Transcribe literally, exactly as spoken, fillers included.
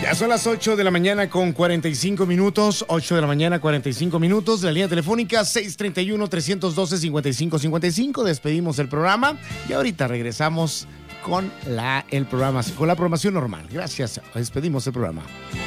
Ya son las ocho de la mañana con cuarenta y cinco minutos. ocho de la mañana, cuarenta y cinco minutos. La línea telefónica seis tres uno, tres uno dos, cinco cinco cinco cinco. Despedimos el programa y ahorita regresamos con la, el programa, con la programación normal. Gracias. Despedimos el programa.